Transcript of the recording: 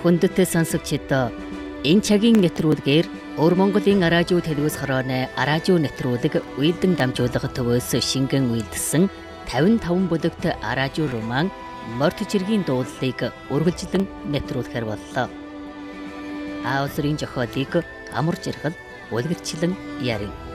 Хүндэт сонсогчид энэ цагийн нэвтрүүлгээр Өр Монголын араажуу телевиз хорооны араажуу нэвтрүүлэг уйлдан дамжуулах төвөөс шингэн уйлдсан 55 бүлэгт араажуу роман Морт чиргийн дуулалыг үргэлжлэн нэвтрүүлэхээр боллоо. Аавсрын зохиолыг амар жаргал үлгэрчлэн ярив.